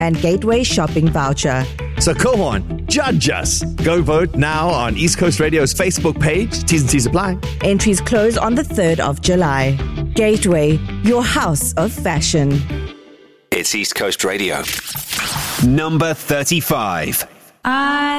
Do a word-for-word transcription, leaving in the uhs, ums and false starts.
and Gateway shopping voucher. So go on, judge us. Go vote now on East Coast Radio's Facebook page. T's and C's apply. Entries close on the third of July. Gateway, your house of fashion. It's East Coast Radio. Number thirty-five. I